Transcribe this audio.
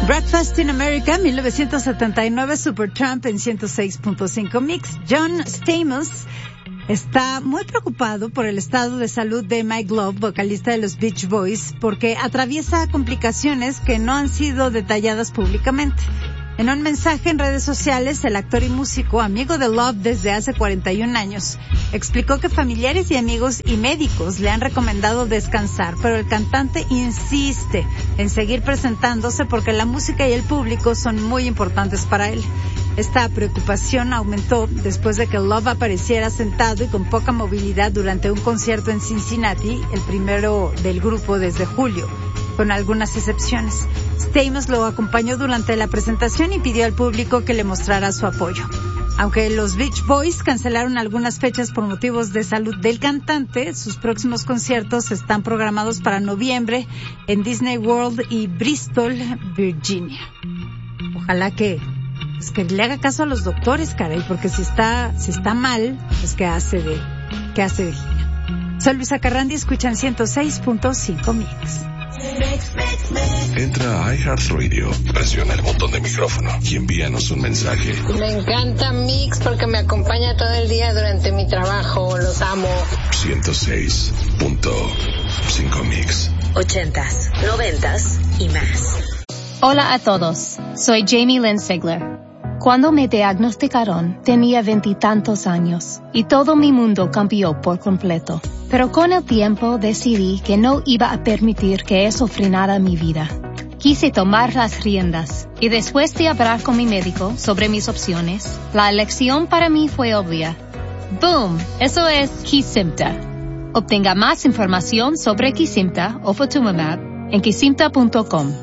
Breakfast in America, 1979, Supertramp en 106.5 Mix. John Stamos está muy preocupado por el estado de salud de Mike Love, vocalista de los Beach Boys, porque atraviesa complicaciones que no han sido detalladas públicamente. En un mensaje en redes sociales, el actor y músico, amigo de Love desde hace 41 años, explicó que familiares y amigos y médicos le han recomendado descansar, pero el cantante insiste en seguir presentándose porque la música y el público son muy importantes para él. Esta preocupación aumentó después de que Love apareciera sentado y con poca movilidad durante un concierto en Cincinnati, el primero del grupo desde julio, con algunas excepciones. Stamos lo acompañó durante la presentación y pidió al público que le mostrara su apoyo. Aunque los Beach Boys cancelaron algunas fechas por motivos de salud del cantante, sus próximos conciertos están programados para noviembre en Disney World y Bristol, Virginia. Ojalá que le haga caso a los doctores, caray, porque si está mal, pues ¿qué hace de gira? Soy Luisa Carrandi, escuchan 106.5 Mix. Entra a iHeartRadio, presiona el botón de micrófono y envíanos un mensaje. Me encanta Mix porque me acompaña todo el día durante mi trabajo, los amo. 106.5 Mix. 80s, 90s y más. Hola a todos, soy Jamie Lynn Sigler. Cuando me diagnosticaron, tenía 20 y tantos años, y todo mi mundo cambió por completo. Pero con el tiempo decidí que no iba a permitir que eso frenara mi vida. Quise tomar las riendas, y después de hablar con mi médico sobre mis opciones, la elección para mí fue obvia. ¡Boom! Eso es Kesimpta. Obtenga más información sobre Kesimpta o Ofatumumab en kesimpta.com.